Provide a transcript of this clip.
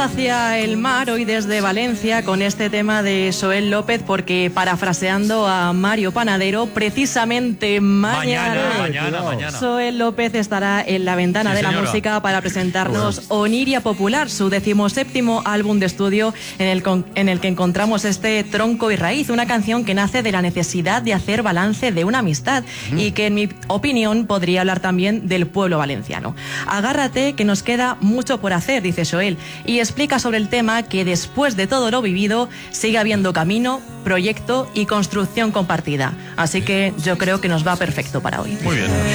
hacia el mar hoy desde Valencia con este tema de Xoel López, porque parafraseando a Mario Panadero, precisamente mañana Xoel López estará en la ventana de la música para presentarnos Oniria Popular, su 17º álbum de estudio en el que encontramos este Tronco y Raíz, una canción que nace de la necesidad de hacer balance de una amistad y que en mi opinión podría hablar también del pueblo valenciano. Agárrate que nos queda mucho por hacer, dice Xoel, y explica sobre el tema que después de todo lo vivido sigue habiendo camino, proyecto y construcción compartida. Así que yo creo que nos va perfecto para hoy. Muy bien.